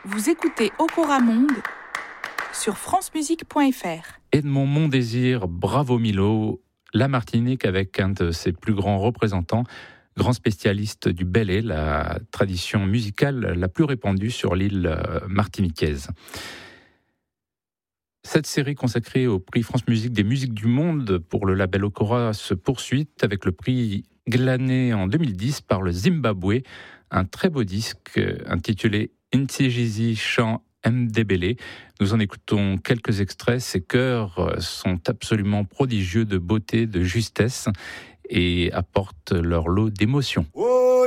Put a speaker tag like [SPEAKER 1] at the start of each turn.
[SPEAKER 1] Vous écoutez Okora Monde sur francemusique.fr.
[SPEAKER 2] Edmond Mondésir, Bravo Milo, la Martinique avec un de ses plus grands représentants, grand spécialiste du bélé, la tradition musicale la plus répandue sur l'île martiniquaise. Cette série consacrée au prix France Musique des musiques du monde pour le label Okora se poursuit avec le prix glané en 2010 par le Zimbabwe, un très beau disque intitulé Ntsijizi chant Mdebele. Nous en écoutons quelques extraits. Ces chœurs sont absolument prodigieux de beauté, de justesse et apportent leur lot d'émotions.